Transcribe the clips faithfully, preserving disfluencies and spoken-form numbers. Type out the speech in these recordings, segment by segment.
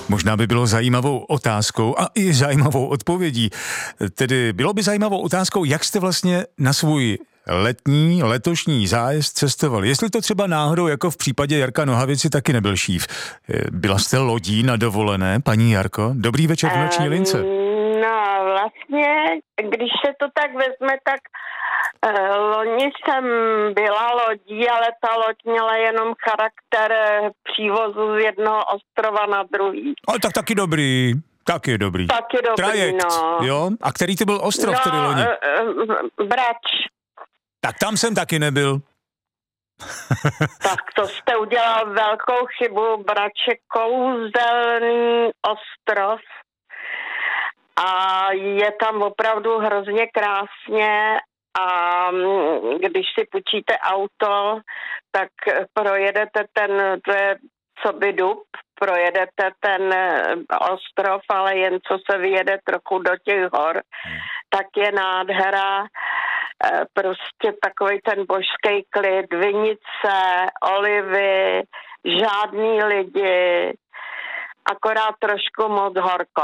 Možná by bylo zajímavou otázkou a i zajímavou odpovědí. Tedy bylo by zajímavou otázkou, jak jste vlastně na svůj letní, letošní zájezd cestovali. Jestli to třeba náhodou, jako v případě Jarka Nohavici, taky nebyl šíf. Byla jste lodí na dovolené, paní Jarko? Dobrý večer v Noční lince. No vlastně, když se to tak vezme, tak uh, loni jsem byla lodí, ale ta loď měla jenom charakter přívozu z jednoho ostrova na druhý. Ale tak taky dobrý. Taky dobrý. Taky dobrý, Trajekt, no. Jo? A který to byl ostrov, no, který loni? Uh, uh, Brač. Tak tam jsem taky nebyl. Tak to jste udělal velkou chybu. Brač je kouzelný ostrov a je tam opravdu hrozně krásně a když si půjčíte auto, tak projedete ten, to je co by dub, projedete ten ostrov, ale jen co se vyjede trochu do těch hor, tak je nádhera. Prostě takový ten božský klid, vinice, olivy, žádný lidi, akorát trošku moc horko.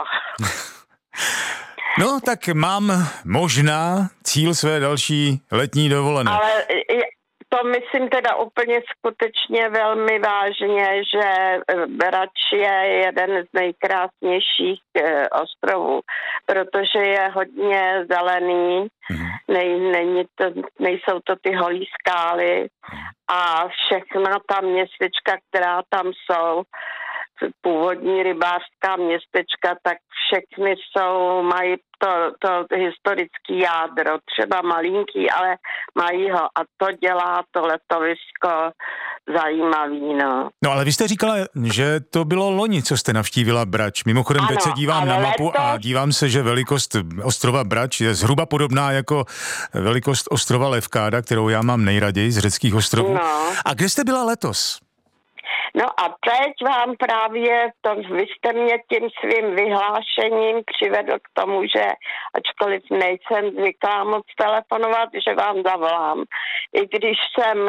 No, tak mám možná cíl své další letní dovolené. Ale to myslím teda úplně skutečně velmi vážně, že Brač je jeden z nejkrásnějších ostrovů, protože je hodně zelený, mm. Nej, není to, nejsou to ty holí skály a všechna ta městečka, která tam jsou, původní rybářská městečka, tak všechny jsou, mají to, to historické jádro, třeba malinký, ale mají ho a to dělá to letovisko zajímavý, no. No ale vy jste říkala, že to bylo loni, co jste navštívila Brač. Mimochodem, ano, teď se dívám na mapu letos... a dívám se, že velikost ostrova Brač je zhruba podobná jako velikost ostrova Levkáda, kterou já mám nejraději z řeckých ostrovů. No. A kde jste byla letos? No a teď vám právě to, vy jste mě tím svým vyhlášením přivedl k tomu, že ačkoliv nejsem zvyklá moc telefonovat, že vám zavolám. I když jsem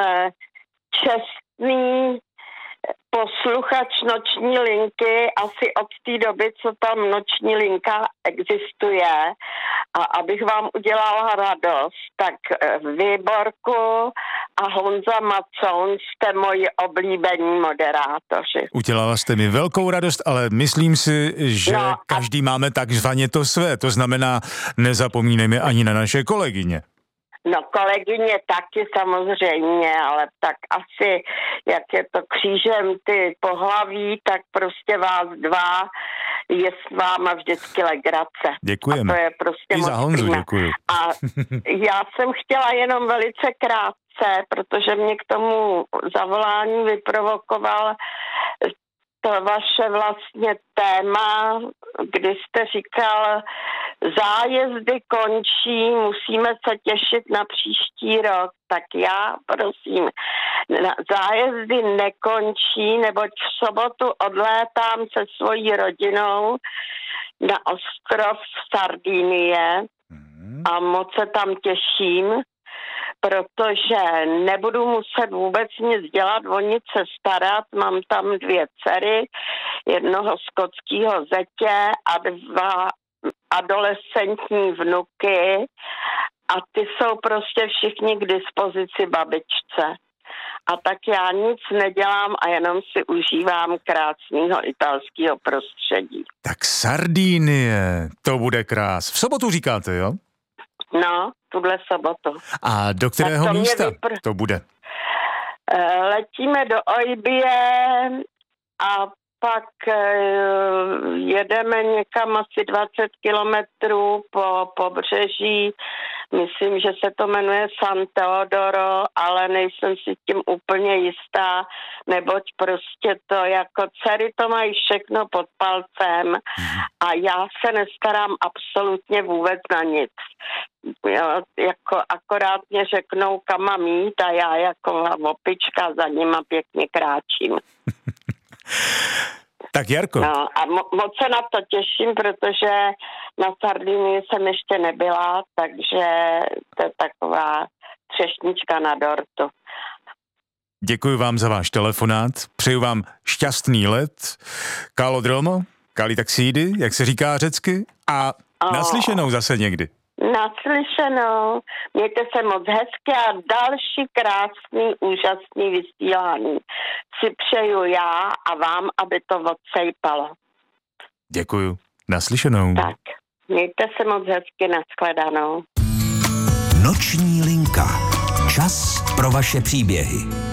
čestný posluchač noční linky asi od té doby, co tam noční linka existuje, a abych vám udělala radost, tak Výborku a Honza Macoun jste moji oblíbení moderátoři. Udělala jste mi velkou radost, ale myslím si, že no a... každý máme takzvaně to své, to znamená, nezapomínejme ani na naše kolegyně. No kolegyně taky samozřejmě, ale tak asi, jak je to křížem ty pohlaví, tak prostě vás dva je s váma vždycky legrace. Děkujeme. A to je prostě I za Honzu děkuju. A já jsem chtěla jenom velice krátce, protože mě k tomu zavolání vyprovokoval to vaše vlastně téma, kdy jste říkal, zájezdy končí, musíme se těšit na příští rok. Tak já, prosím, zájezdy nekončí, neboť v sobotu odlétám se svojí rodinou na ostrov Sardinie a moc se tam těším, protože nebudu muset vůbec nic dělat, o nic se starat. Mám tam dvě dcery, jednoho skotského zetě a dva adolescentní vnuky a ty jsou prostě všichni k dispozici babičce. A tak já nic nedělám a jenom si užívám krásného italského prostředí. Tak Sardinie, to bude krás. V sobotu říkáte, jo? No, tuhle sobotu. A do kterého to místa vypr... to bude? Letíme do Oibie a pak jedeme někam asi dvacet kilometrů po pobřeží. Myslím, že se to jmenuje San Teodoro, ale nejsem si tím úplně jistá, neboť prostě to jako dcery to mají všechno pod palcem a já se nestarám absolutně vůbec na nic. Jo, jako akorát mě řeknou, kam mám jít a já jako opička za nima pěkně kráčím. Tak Jarko. No a mo- moc se na to těším, protože na Sardinii jsem ještě nebyla, takže to je taková třešnička na dortu. Děkuji vám za váš telefonát, přeju vám šťastný let. Kálodromo, Kali taxídy, jak se říká řecky, a Oh. naslyšenou zase někdy. Naslyšenou. Mějte se moc hezky a další krásný, úžasný vysílání si přeju já a vám, aby to odsejpalo. Děkuju. Naslyšenou. Tak, mějte se moc hezky, nashledanou. Noční linka. Čas pro vaše příběhy.